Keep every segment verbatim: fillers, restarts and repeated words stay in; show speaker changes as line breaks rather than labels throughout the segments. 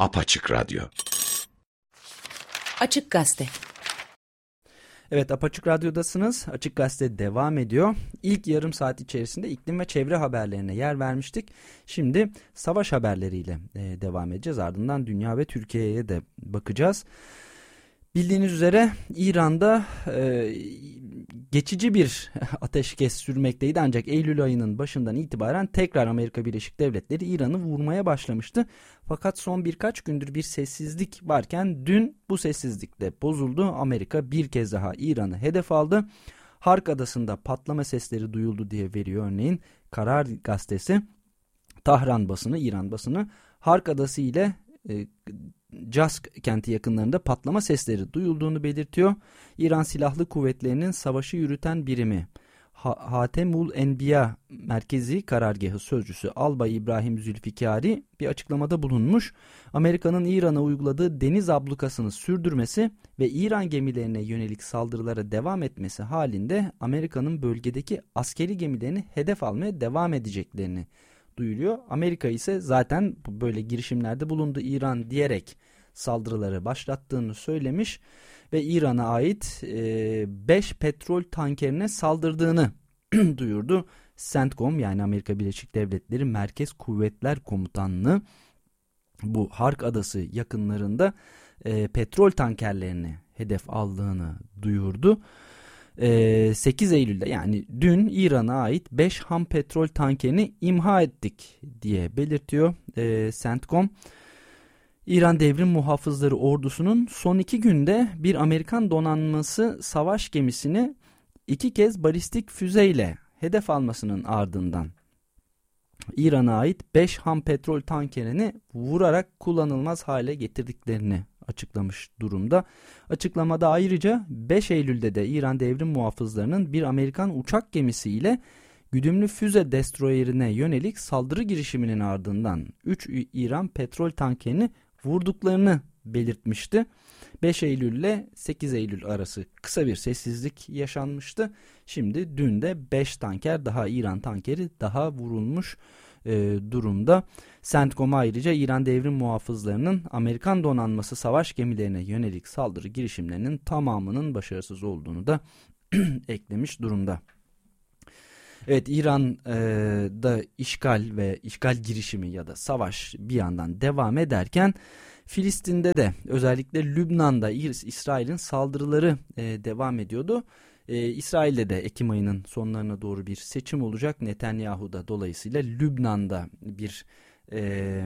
Apaçık Radyo.
Açık Gazete.
Evet, Apaçık Radyo'dasınız. Açık Gazete devam ediyor. İlk yarım saat içerisinde iklim ve çevre haberlerine yer vermiştik. Şimdi savaş haberleriyle e, devam edeceğiz. Ardından dünya ve Türkiye'ye de bakacağız. Bildiğiniz üzere İran'da e, geçici bir ateşkes sürmekteydi. Ancak Eylül ayının başından itibaren tekrar Amerika Birleşik Devletleri İran'ı vurmaya başlamıştı. Fakat son birkaç gündür bir sessizlik varken dün bu sessizlik de bozuldu. Amerika bir kez daha İran'ı hedef aldı. Hark Adası'nda patlama sesleri duyuldu diye veriyor örneğin Karar Gazetesi. Tahran basını, İran basını Hark Adası ile e, Cask kenti yakınlarında patlama sesleri duyulduğunu belirtiyor. İran Silahlı Kuvvetleri'nin savaşı yürüten birimi ha Hatemul Enbiya Merkezi Karargahı Sözcüsü Albay İbrahim Zülfikari bir açıklamada bulunmuş. Amerika'nın İran'a uyguladığı deniz ablukasını sürdürmesi ve İran gemilerine yönelik saldırılara devam etmesi halinde Amerika'nın bölgedeki askeri gemilerini hedef almaya devam edeceklerini duyuruyor. Amerika ise zaten böyle girişimlerde bulundu İran diyerek saldırıları başlattığını söylemiş ve İran'a ait beş petrol tankerine saldırdığını duyurdu. CENTCOM yani Amerika Birleşik Devletleri Merkez Kuvvetler Komutanlığı bu Hark Adası yakınlarında e, petrol tankerlerini hedef aldığını duyurdu. sekiz Eylül'de yani dün İran'a ait beş ham petrol tankerini imha ettik diye belirtiyor e, CENTCOM. İran Devrim Muhafızları Ordusu'nun son iki günde bir Amerikan donanması savaş gemisini iki kez balistik füzeyle hedef almasının ardından İran'a ait beş ham petrol tankerini vurarak kullanılmaz hale getirdiklerini açıklamış durumda. Açıklamada ayrıca beş Eylül'de de İran Devrim Muhafızları'nın bir Amerikan uçak gemisi ile güdümlü füze destroyerine yönelik saldırı girişiminin ardından üç İran petrol tankerini vurduklarını belirtmişti. beş Eylül ile sekiz Eylül arası kısa bir sessizlik yaşanmıştı. Şimdi dün de beş tanker daha İran tankeri daha vurulmuş e, durumda. CENTCOM ayrıca İran Devrim Muhafızları'nın Amerikan donanması savaş gemilerine yönelik saldırı girişimlerinin tamamının başarısız olduğunu da eklemiş durumda. Evet, İran'da e, işgal ve işgal girişimi ya da savaş bir yandan devam ederken Filistin'de de özellikle Lübnan'da İsrail'in saldırıları e, devam ediyordu. E, İsrail'de de Ekim ayının sonlarına doğru bir seçim olacak. Netanyahu da dolayısıyla Lübnan'da bir e,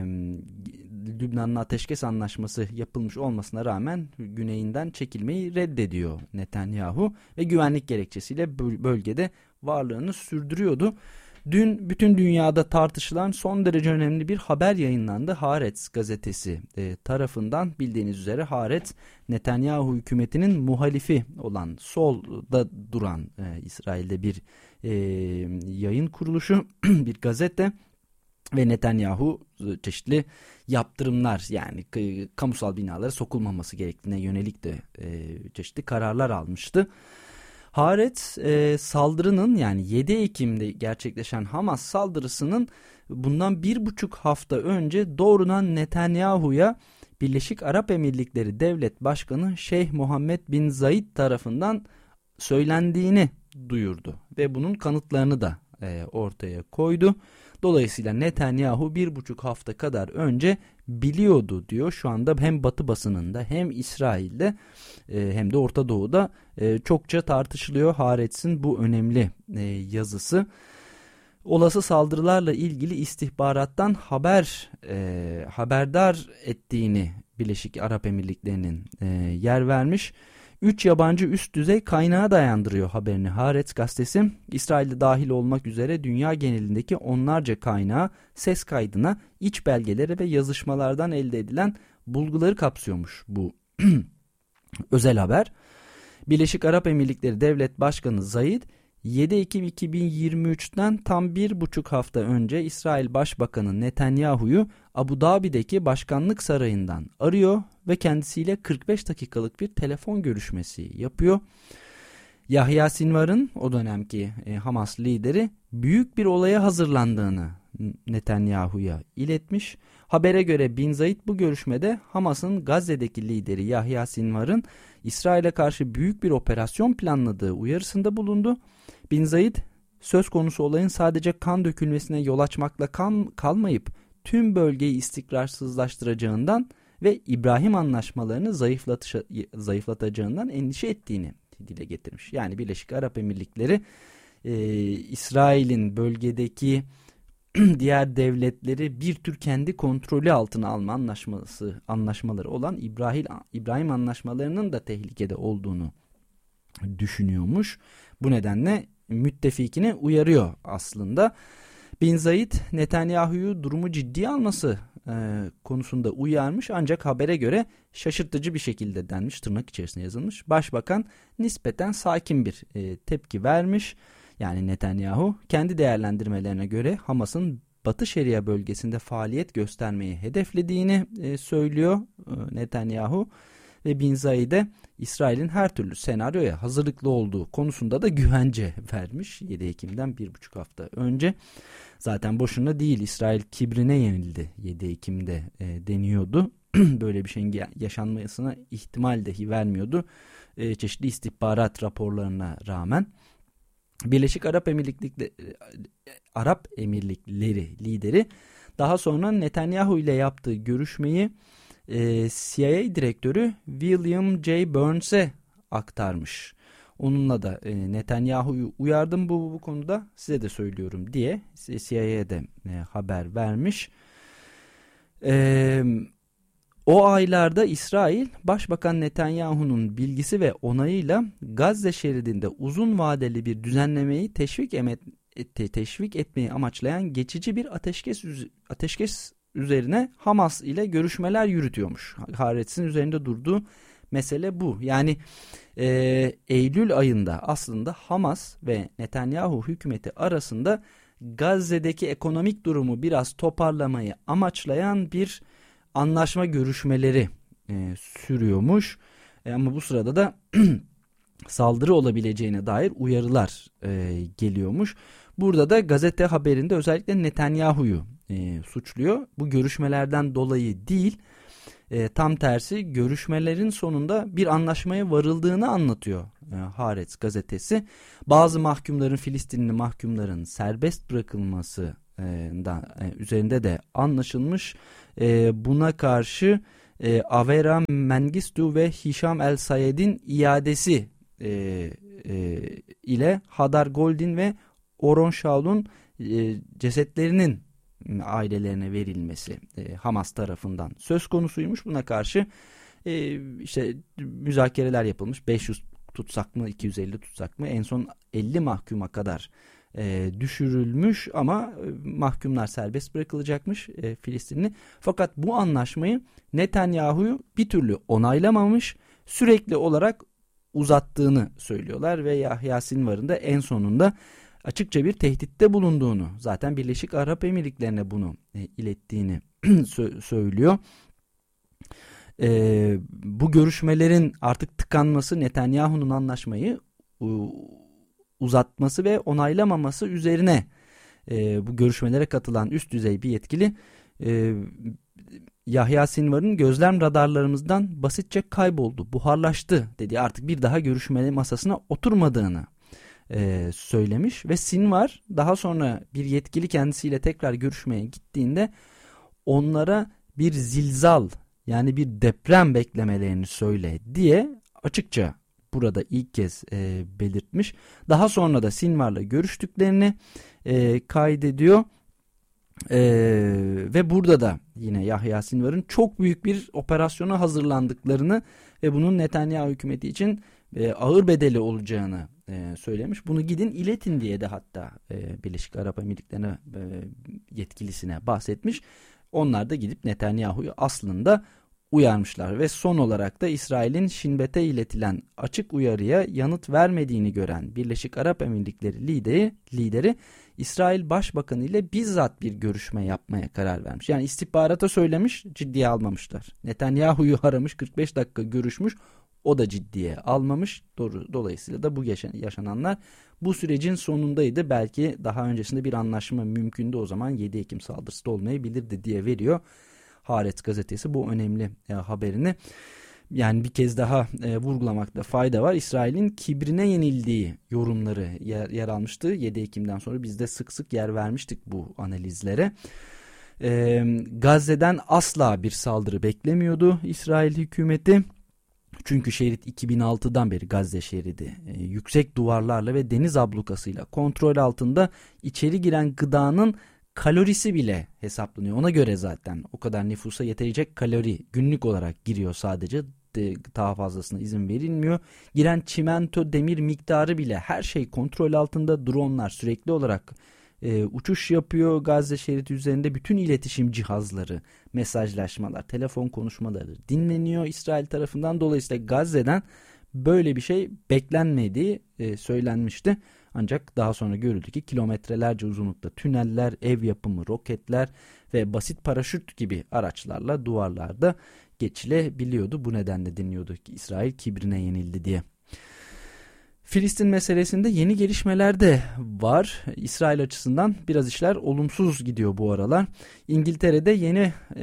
Lübnan'ın ateşkes anlaşması yapılmış olmasına rağmen güneyinden çekilmeyi reddediyor Netanyahu ve güvenlik gerekçesiyle bölgede varlığını sürdürüyordu. Dün bütün dünyada tartışılan son derece önemli bir haber yayınlandı. Haaretz gazetesi e, tarafından. Bildiğiniz üzere Haaretz Netanyahu hükümetinin muhalifi olan solda duran e, İsrail'de bir e, yayın kuruluşu, bir gazete ve Netanyahu çeşitli yaptırımlar yani kamusal binalara sokulmaması gerektiğine yönelik de e, çeşitli kararlar almıştı. Haaretz e, saldırının yani yedi Ekim'de gerçekleşen Hamas saldırısının bundan bir buçuk hafta önce doğrudan Netanyahu'ya Birleşik Arap Emirlikleri Devlet Başkanı Şeyh Muhammed bin Zayed tarafından söylendiğini duyurdu ve bunun kanıtlarını da e, ortaya koydu. Dolayısıyla Netanyahu bir buçuk hafta kadar önce biliyordu diyor. Şu anda hem Batı basınında hem İsrail'de e, hem de Orta Doğu'da e, çokça tartışılıyor Haaretz'in bu önemli e, yazısı. Olası saldırılarla ilgili istihbarattan haber e, haberdar ettiğini Birleşik Arap Emirlikleri'nin e, yer vermiş. Üç yabancı üst düzey kaynağa dayandırıyor haberini Haaretz gazetesi. İsrail'de dahil olmak üzere dünya genelindeki onlarca kaynağı ses kaydına, iç belgelere ve yazışmalardan elde edilen bulguları kapsıyormuş bu özel haber. Birleşik Arap Emirlikleri Devlet Başkanı Zayed yedi Ekim iki bin yirmi üç'ten tam bir buçuk hafta önce İsrail Başbakanı Netanyahu'yu Abu Dhabi'deki başkanlık sarayından arıyor ve kendisiyle kırk beş dakikalık bir telefon görüşmesi yapıyor. Yahya Sinvar'ın o dönemki e, Hamas lideri büyük bir olaya hazırlandığını Netanyahu'ya iletmiş. Habere göre Bin Zayed bu görüşmede Hamas'ın Gazze'deki lideri Yahya Sinvar'ın İsrail'e karşı büyük bir operasyon planladığı uyarısında bulundu. Bin Zayed söz konusu olayın sadece kan dökülmesine yol açmakla kal- kalmayıp tüm bölgeyi istikrarsızlaştıracağından ve İbrahim anlaşmalarını zayıflatacağından endişe ettiğini dile getirmiş. Yani Birleşik Arap Emirlikleri e, İsrail'in bölgedeki diğer devletleri bir tür kendi kontrolü altına alma anlaşması anlaşmaları olan İbrahim İbrahim anlaşmalarının da tehlikede olduğunu düşünüyormuş. Bu nedenle müttefikini uyarıyor aslında. Bin Zayed Netanyahu'yu durumu ciddiye alması e, konusunda uyarmış, ancak habere göre şaşırtıcı bir şekilde denmiş, tırnak içerisinde yazılmış. Başbakan nispeten sakin bir e, tepki vermiş. Yani Netanyahu kendi değerlendirmelerine göre Hamas'ın Batı Şeria bölgesinde faaliyet göstermeyi hedeflediğini e, söylüyor e, Netanyahu. Ve Bin Zayed'e İsrail'in her türlü senaryoya hazırlıklı olduğu konusunda da güvence vermiş. yedi Ekim'den bir buçuk hafta önce. Zaten boşuna değil, İsrail kibrine yenildi yedi Ekim'de e, deniyordu. Böyle bir şeyin yaşanmasına ihtimal dahi vermiyordu. E, çeşitli istihbarat raporlarına rağmen. Birleşik Arap Emirlikleri, Arap Emirlikleri lideri daha sonra Netanyahu ile yaptığı görüşmeyi e, C I A direktörü William J. Burns'e aktarmış. Onunla da e, Netanyahu'yu uyardım bu, bu konuda, size de söylüyorum diye C I A'de e, haber vermiş. E, o aylarda İsrail Başbakan Netanyahu'nun bilgisi ve onayıyla Gazze şeridinde uzun vadeli bir düzenlemeyi teşvik, emet, teşvik etmeyi amaçlayan geçici bir ateşkes, ateşkes üzerine Hamas ile görüşmeler yürütüyormuş. Haaretz'in üzerinde durduğu mesele bu. Yani e, Eylül ayında aslında Hamas ve Netanyahu hükümeti arasında Gazze'deki ekonomik durumu biraz toparlamayı amaçlayan bir anlaşma görüşmeleri e, sürüyormuş. E, ama bu sırada da saldırı olabileceğine dair uyarılar e, geliyormuş. Burada da gazete haberinde özellikle Netanyahu'yu e, suçluyor. Bu görüşmelerden dolayı değil, e, tam tersi görüşmelerin sonunda bir anlaşmaya varıldığını anlatıyor e, Haaretz gazetesi. Bazı mahkumların, Filistinli mahkumların serbest bırakılması e, da, e, üzerinde de anlaşılmış. E, buna karşı e, Avera Mengistu ve Hişam El Sayed'in iadesi e, e, ile Hadar Goldin ve Oron Shaul'un e, cesetlerinin ailelerine verilmesi e, Hamas tarafından söz konusuymuş. Buna karşı e, işte müzakereler yapılmış. beş yüz tutsak mı, iki yüz elli tutsak mı, en son elli mahkuma kadar e, düşürülmüş ama e, mahkumlar serbest bırakılacakmış e, Filistinli. Fakat bu anlaşmayı Netanyahu'yu bir türlü onaylamamış, sürekli olarak uzattığını söylüyorlar ve Yahya Sinvar'ın da en sonunda açıkça bir tehditte bulunduğunu, zaten Birleşik Arap Emirlikleri'ne bunu e, ilettiğini sö- söylüyor. E, bu görüşmelerin artık tıkanması, Netanyahu'nun anlaşmayı u, uzatması ve onaylamaması üzerine e, bu görüşmelere katılan üst düzey bir yetkili e, Yahya Sinvar'ın gözlem radarlarımızdan basitçe kayboldu, buharlaştı dedi. Artık bir daha görüşme masasına oturmadığını e, söylemiş ve Sinvar daha sonra bir yetkili kendisiyle tekrar görüşmeye gittiğinde onlara bir zilzal, yani bir deprem beklemelerini söyle diye açıkça burada ilk kez e, belirtmiş. Daha sonra da Sinvar'la görüştüklerini e, kaydediyor. Ee, ve burada da yine Yahya Sinvar'ın çok büyük bir operasyona hazırlandıklarını ve bunun Netanyahu hükümeti için e, ağır bedeli olacağını e, söylemiş. Bunu gidin iletin diye de hatta e, Birleşik Arap Emirlikleri'ne e, yetkilisine bahsetmiş. Onlar da gidip Netanyahu'yu aslında uyarmışlar ve son olarak da İsrail'in Shin Bet'e iletilen açık uyarıya yanıt vermediğini gören Birleşik Arap Emirlikleri lideri, lideri İsrail Başbakanı ile bizzat bir görüşme yapmaya karar vermiş. Yani istihbarata söylemiş, ciddiye almamışlar. Netanyahu'yu aramış, kırk beş dakika görüşmüş, o da ciddiye almamış. Doğru, dolayısıyla da bu yaşananlar bu sürecin sonundaydı. Belki daha öncesinde bir anlaşma mümkündü, o zaman yedi Ekim saldırısı da olmayabilirdi diye veriyor Haaretz gazetesi bu önemli e, haberini. Yani bir kez daha e, vurgulamakta fayda var. İsrail'in kibrine yenildiği yorumları yer, yer almıştı. yedi Ekim'den sonra biz de sık sık yer vermiştik bu analizlere. E, Gazze'den asla bir saldırı beklemiyordu İsrail hükümeti. Çünkü şerit iki bin altıdan beri, Gazze şeridi e, yüksek duvarlarla ve deniz ablukasıyla kontrol altında. İçeri giren gıdanın kalorisi bile hesaplanıyor. Ona göre zaten o kadar nüfusa yetecek kalori günlük olarak giriyor sadece. De, daha fazlasına izin verilmiyor. Giren çimento, demir miktarı bile, her şey kontrol altında. Dronlar sürekli olarak e, uçuş yapıyor Gazze şeridi üzerinde. Bütün iletişim cihazları, mesajlaşmalar, telefon konuşmaları dinleniyor İsrail tarafından. Dolayısıyla Gazze'den böyle bir şey beklenmediği e, söylenmişti. Ancak daha sonra görüldü ki kilometrelerce uzunlukta tüneller, ev yapımı roketler ve basit paraşüt gibi araçlarla duvarlarda geçilebiliyordu. Bu nedenle deniliyordu ki İsrail kibrine yenildi diye. Filistin meselesinde yeni gelişmeler de var. İsrail açısından biraz işler olumsuz gidiyor bu aralar. İngiltere'de yeni e,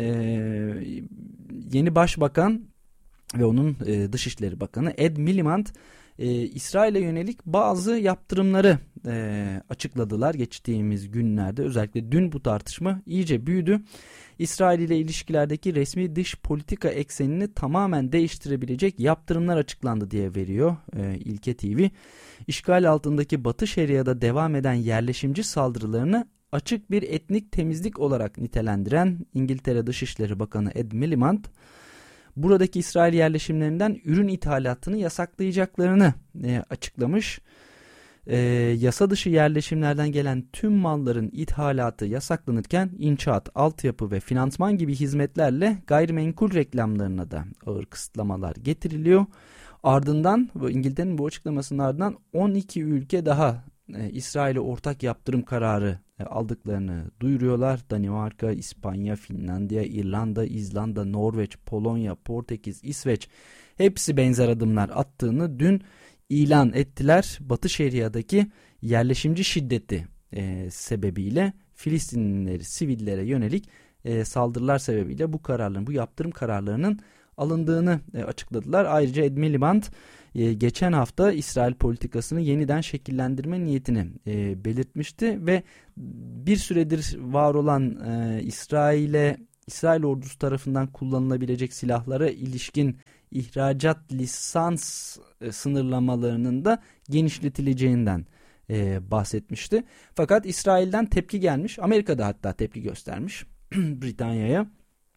yeni başbakan ve onun e, Dışişleri Bakanı Ed Miliband e, İsrail'e yönelik bazı yaptırımları e, açıkladılar geçtiğimiz günlerde. Özellikle dün bu tartışma iyice büyüdü. İsrail ile ilişkilerdeki resmi dış politika eksenini tamamen değiştirebilecek yaptırımlar açıklandı diye veriyor e, İlke T V. İşgal altındaki Batı Şeria'da devam eden yerleşimci saldırılarını açık bir etnik temizlik olarak nitelendiren İngiltere Dışişleri Bakanı Ed Miliband, buradaki İsrail yerleşimlerinden ürün ithalatını yasaklayacaklarını e, açıklamış. E, yasa dışı yerleşimlerden gelen tüm malların ithalatı yasaklanırken inşaat, altyapı ve finansman gibi hizmetlerle gayrimenkul reklamlarına da ağır kısıtlamalar getiriliyor. Ardından, bu İngiltere'nin bu açıklamasının ardından on iki ülke daha e, İsrail'e ortak yaptırım kararı e, aldıklarını duyuruyorlar. Danimarka, İspanya, Finlandiya, İrlanda, İzlanda, Norveç, Polonya, Portekiz, İsveç hepsi benzer adımlar attığını dün ilan ettiler. Batı Şeria'daki yerleşimci şiddeti e, sebebiyle Filistinlileri, sivillere yönelik e, saldırılar sebebiyle bu kararların, bu yaptırım kararlarının alındığını e, açıkladılar. Ayrıca Ed Miliband e, geçen hafta İsrail politikasını yeniden şekillendirme niyetini e, belirtmişti ve bir süredir var olan e, İsrail'e İsrail ordusu tarafından kullanılabilecek silahlara ilişkin ihracat lisans e, sınırlamalarının da genişletileceğinden e, bahsetmişti. Fakat İsrail'den tepki gelmiş. Amerika'da hatta tepki göstermiş Britanya'ya.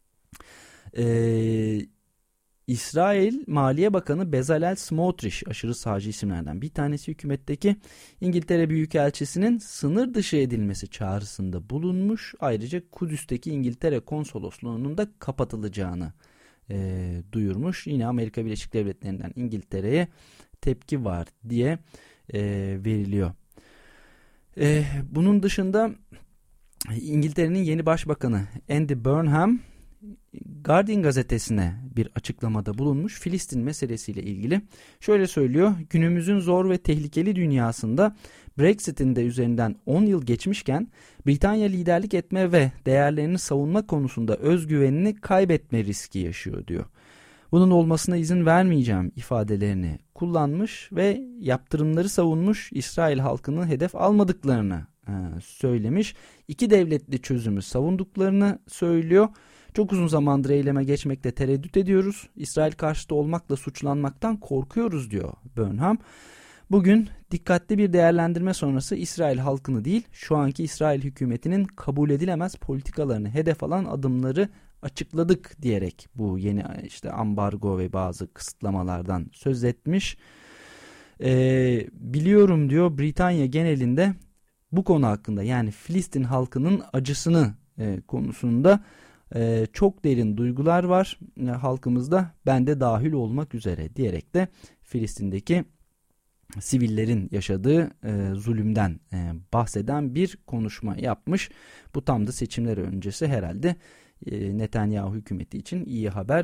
Eee İsrail Maliye Bakanı Bezalel Smotrich, aşırı sağcı isimlerden bir tanesi, hükümetteki İngiltere Büyükelçisi'nin sınır dışı edilmesi çağrısında bulunmuş. Ayrıca Kudüs'teki İngiltere Konsolosluğu'nun da kapatılacağını e, duyurmuş. Yine Amerika Birleşik Devletleri'nden İngiltere'ye tepki var diye e, veriliyor. E, bunun dışında İngiltere'nin yeni başbakanı Andy Burnham, Guardian gazetesine bir açıklamada bulunmuş. Filistin meselesiyle ilgili şöyle söylüyor: günümüzün zor ve tehlikeli dünyasında Brexit'in de üzerinden on yıl geçmişken Britanya liderlik etme ve değerlerini savunma konusunda özgüvenini kaybetme riski yaşıyor diyor. Bunun olmasına izin vermeyeceğim ifadelerini kullanmış ve yaptırımları savunmuş, İsrail halkının hedef almadıklarını e, söylemiş. İki devletli çözümü savunduklarını söylüyor. Çok uzun zamandır eyleme geçmekte tereddüt ediyoruz. İsrail karşıtı olmakla suçlanmaktan korkuyoruz diyor Burnham. Bugün dikkatli bir değerlendirme sonrası İsrail halkını değil, şu anki İsrail hükümetinin kabul edilemez politikalarını hedef alan adımları açıkladık diyerek bu yeni işte ambargo ve bazı kısıtlamalardan söz etmiş. Ee, biliyorum diyor, Britanya genelinde bu konu hakkında, yani Filistin halkının acısını e, konusunda Ee, çok derin duygular var e, halkımızda, ben de dahil olmak üzere diyerek de Filistin'deki sivillerin yaşadığı e, zulümden e, bahseden bir konuşma yapmış. Bu tam da seçimler öncesi herhalde e, Netanyahu hükümeti için iyi haber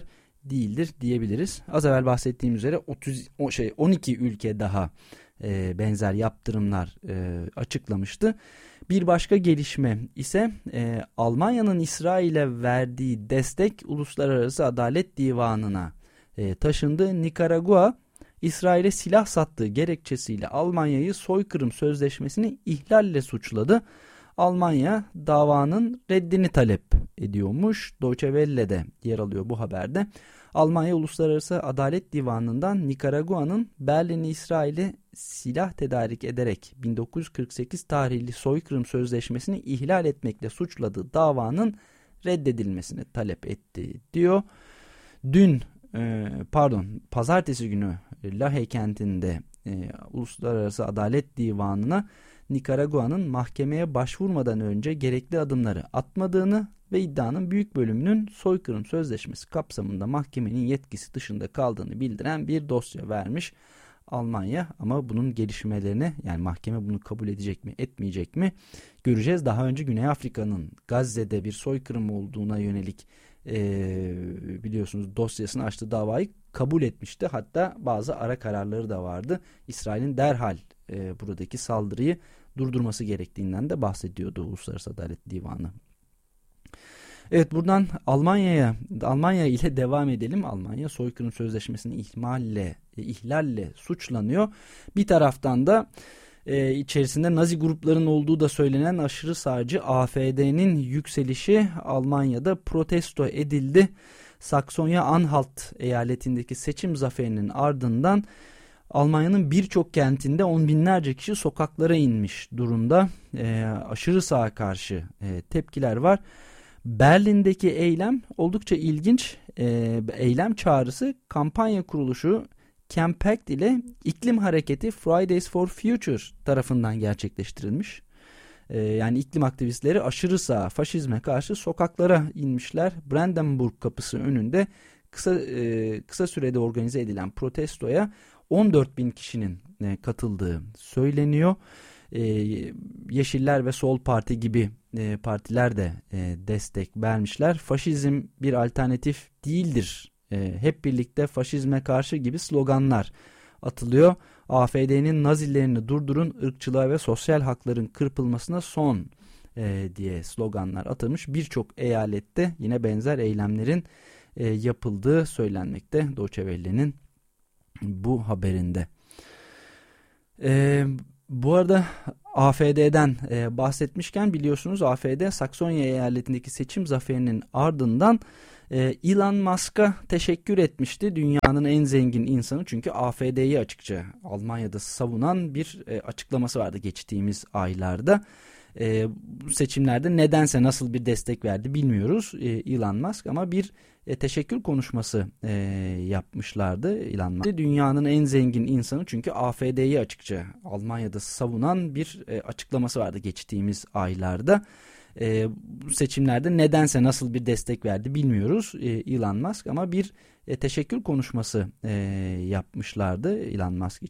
değildir diyebiliriz. Az evvel bahsettiğim üzere otuz o şey on iki ülke daha e, benzer yaptırımlar e, açıklamıştı. Bir başka gelişme ise e, Almanya'nın İsrail'e verdiği destek Uluslararası Adalet Divanı'na e, taşındı. Nikaragua, İsrail'e silah sattığı gerekçesiyle Almanya'yı soykırım sözleşmesini ihlalle suçladı. Almanya davanın reddini talep ediyormuş. Deutsche Welle'de yer alıyor bu haberde. Almanya Uluslararası Adalet Divanı'ndan Nikaragua'nın Berlin'i İsrail'e silah tedarik ederek bin dokuz yüz kırk sekiz tarihli soykırım sözleşmesini ihlal etmekle suçladığı davanın reddedilmesini talep etti diyor. Dün e, pardon pazartesi günü Lahey kentinde e, Uluslararası Adalet Divanı'na Nikaragua'nın mahkemeye başvurmadan önce gerekli adımları atmadığını ve iddianın büyük bölümünün soykırım sözleşmesi kapsamında mahkemenin yetkisi dışında kaldığını bildiren bir dosya vermiş Almanya. Ama bunun gelişmelerini, yani mahkeme bunu kabul edecek mi etmeyecek mi göreceğiz. Daha önce Güney Afrika'nın Gazze'de bir soykırım olduğuna yönelik ee, biliyorsunuz dosyasını açtığı davayı kabul etmişti. Hatta bazı ara kararları da vardı. İsrail'in derhal e, buradaki saldırıyı durdurması gerektiğinden de bahsediyordu Uluslararası Adalet Divanı. Evet, buradan Almanya'ya Almanya ile devam edelim. Almanya soykırım sözleşmesini ihlalle, ihlalle suçlanıyor. Bir taraftan da e, içerisinde Nazi grupların olduğu da söylenen aşırı sağcı A F D'nin yükselişi Almanya'da protesto edildi. Saksonya-Anhalt eyaletindeki seçim zaferinin ardından Almanya'nın birçok kentinde on binlerce kişi sokaklara inmiş durumda. E, aşırı sağa karşı e, tepkiler var. Berlin'deki eylem oldukça ilginç. E, eylem çağrısı kampanya kuruluşu Campact ile iklim hareketi Fridays for Future tarafından gerçekleştirilmiş. E, yani iklim aktivistleri aşırı sağ faşizme karşı sokaklara inmişler. Brandenburg kapısı önünde kısa e, kısa sürede organize edilen protestoya on dört bin kişinin e, katıldığı söyleniyor. E, Yeşiller ve Sol Parti gibi e, partiler de e, destek vermişler. Faşizm bir alternatif değildir. E, hep birlikte faşizme karşı gibi sloganlar atılıyor. A F D'nin Nazilerini durdurun, ırkçılığa ve sosyal hakların kırpılmasına son e, diye sloganlar atılmış. Birçok eyalette yine benzer eylemlerin e, yapıldığı söylenmekte Deutsche Welle'nin bu haberinde. E, bu arada A F D'den e, bahsetmişken biliyorsunuz A F D Saksonya eyaletindeki seçim zaferinin ardından e, Elon Musk'a teşekkür etmişti. Dünyanın en zengin insanı, çünkü A F D'yi açıkça Almanya'da savunan bir e, açıklaması vardı geçtiğimiz aylarda. E, bu seçimlerde nedense nasıl bir destek verdi bilmiyoruz e, Elon Musk, ama bir e, teşekkür konuşması e, yapmışlardı Elon Musk. Dünyanın en zengin insanı, çünkü A F D'yi açıkça Almanya'da savunan bir e, açıklaması vardı geçtiğimiz aylarda. E, bu seçimlerde nedense nasıl bir destek verdi bilmiyoruz e, Elon Musk, ama bir e, teşekkür konuşması e, yapmışlardı Elon Musk